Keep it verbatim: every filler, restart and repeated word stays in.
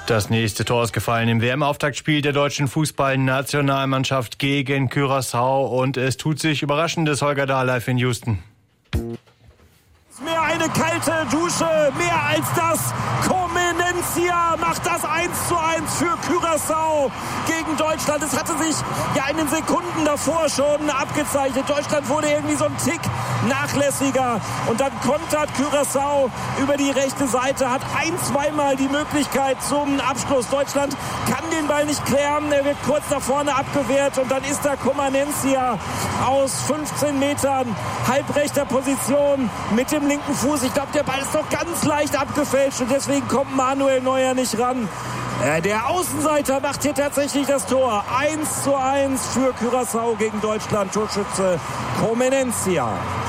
Das nächste Tor ist gefallen im W M-Auftaktspiel der deutschen Fußballnationalmannschaft gegen Curaçao und es tut sich Überraschendes. Holger Dahl live in Houston. Mehr eine kalte Dusche, mehr als das. Comenencia macht das eins zu eins für Curaçao gegen Deutschland. Es hatte sich ja in den Sekunden davor schon abgezeichnet. Deutschland wurde irgendwie so ein Tick nachlässiger und dann kontert Curaçao über die rechte Seite, hat ein-, zweimal die Möglichkeit zum Abschluss. Deutschland kann den Ball nicht klären, er wird kurz nach vorne abgewehrt und dann ist da Comenencia aus fünfzehn Metern halbrechter Position mit dem linken Fuß. Ich glaube, der Ball ist noch ganz leicht abgefälscht und deswegen kommt Manuel Neuer nicht ran. Äh, der Außenseiter macht hier tatsächlich das Tor. eins zu eins für Curaçao gegen Deutschland. Torschütze Comenencia.